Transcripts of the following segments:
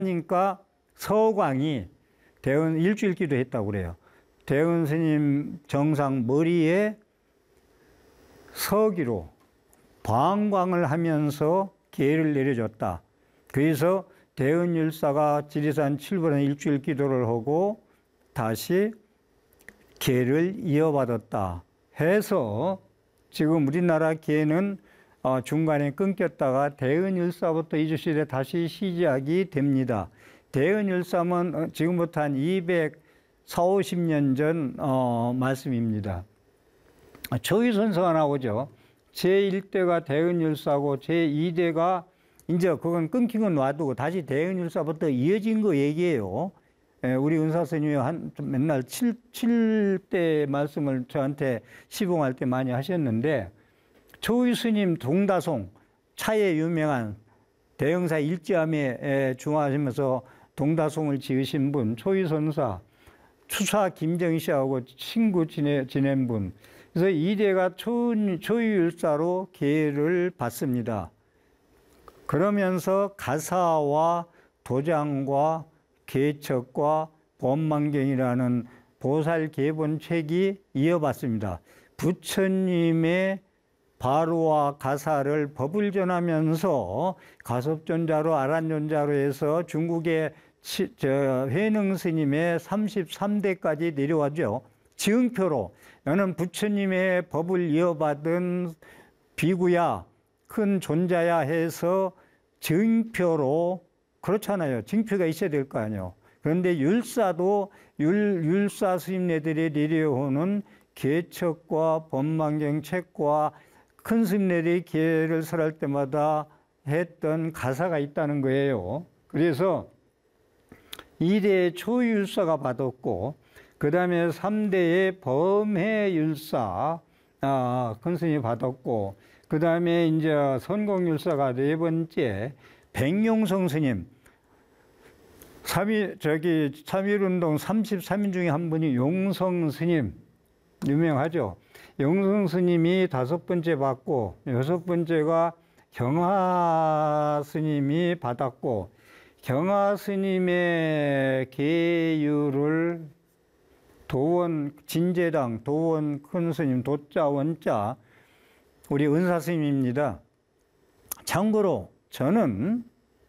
그러니까 서광이 대은 일주일 기도했다고 그래요. 대은 스님 정상 머리에 서기로 방광을 하면서 계를 내려줬다. 그래서 대은율사가 지리산 7번에 일주일 기도를 하고 다시 계를 이어받았다 해서 지금 우리나라 계는 중간에 끊겼다가 대은율사부터 이주시대 다시 시작이 됩니다. 대은율사는 지금부터 한 240~50년 전 말씀입니다. 초위선서가 나오죠. 제1대가 대은율사고 제2대가 이제 그건 끊긴 건 놔두고 다시 대은율사부터 이어진 거 얘기예요. 우리 은사 스님이 맨날 7대 말씀을 저한테 시봉할 때 많이 하셨는데, 초위 스님 동다송, 차에 유명한 대형사 일지함에 중화하시면서 동다송을 지으신 분, 초위선사, 추사 김정희 씨하고 친구 지낸 분. 그래서 이대가 초위율사로 계를 받습니다. 그러면서 가사와 도장과 계척과 법망경이라는 보살계본책이 이어받습니다. 부처님의 바로와 가사를 법을 전하면서 가섭존자로 아란존자로 해서 중국의 회능 스님의 33대까지 내려왔죠. 지응표로 너는 부처님의 법을 이어받은 비구야, 큰 존자야 해서 증표로, 그렇잖아요. 증표가 있어야 될 거 아니에요. 그런데 율사도 율사 스님네들이 내려오는 계척과 법망경 책과 큰 스님네들이 계를 설할 때마다 했던 가사가 있다는 거예요. 그래서 2대 초율사가 받았고, 그 다음에 3대의 범해율사, 큰 스님이 받았고, 그 다음에 이제 선공율사가 4번째, 백용성 스님. 3.1운동 33인 중에 한 분이 용성 스님, 유명하죠. 용성 스님이 5번째 받고, 6번째가 경하 스님이 받았고, 경하 스님의 계율을 도원, 진제당, 도원 큰 스님, 도자, 원자, 우리 은사 스님입니다. 참고로 저는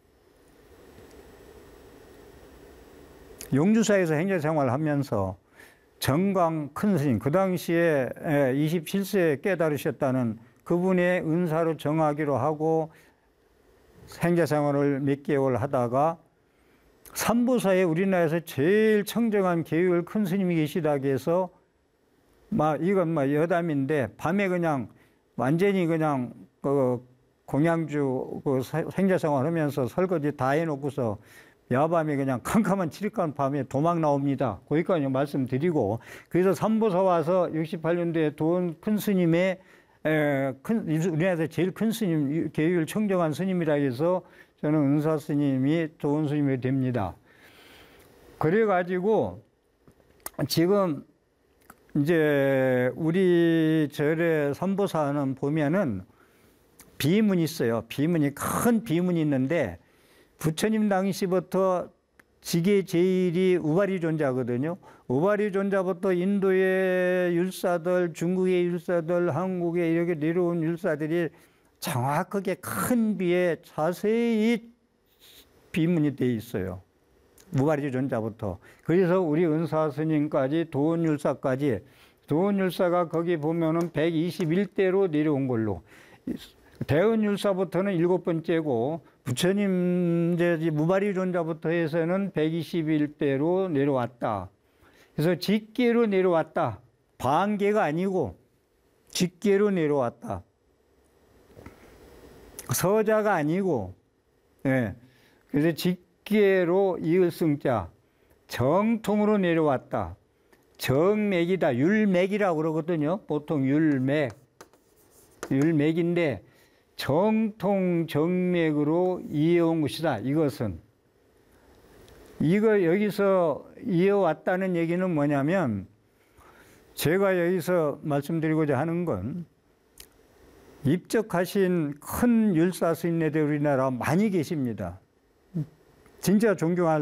용주사에서 행자생활을 하면서 정광 큰 스님, 그 당시에 27세에 깨달으셨다는 그분의 은사로 정하기로 하고 행자생활을 몇 개월 하다가 삼보사에 우리나라에서 제일 청정한 계율 큰 스님이 계시다고 해서 이건 여담인데, 밤에 그냥 완전히 그냥 공양주 행자생활 하면서 설거지 다 해놓고서 야밤에 그냥 캄캄한 칠흑한 밤에 도망 나옵니다. 거기까지 말씀드리고, 그래서 삼보사 와서 68년도에 도원 큰 스님의 우리나라에서 제일 큰 스님, 계율 청정한 스님이라 해서 저는 은사 스님이 도원 스님이 됩니다. 그래가지고 지금 이제 우리 절의 삼보사는 보면은 비문이 있어요. 비문이, 큰 비문이 있는데, 부처님 당시부터 지계 제일이 우바리 존자거든요. 우바리 존자부터 인도의 율사들, 중국의 율사들, 한국에 이렇게 내려온 율사들이 정확하게 큰 비에 자세히 비문이 되어 있어요. 우바리 존자부터. 그래서 우리 은사 스님까지, 도원율사까지, 도원율사가 거기 보면은 121대로 내려온 걸로. 대은율사부터는 7번째고, 부처님 무바리 존자부터 해서는 121대로 내려왔다. 그래서 직계로 내려왔다. 반계가 아니고 직계로 내려왔다. 서자가 아니고, 그래서 직계로 이을승자, 정통으로 내려왔다. 정맥이다. 율맥이라고 그러거든요. 보통 율맥인데, 정통 정맥으로 이어온 것이다. 이것은 여기서 이어왔다는 얘기는 뭐냐면, 제가 여기서 말씀드리고자 하는 건, 입적하신 큰 율사 스님네들 우리나라 많이 계십니다. 진짜 존경할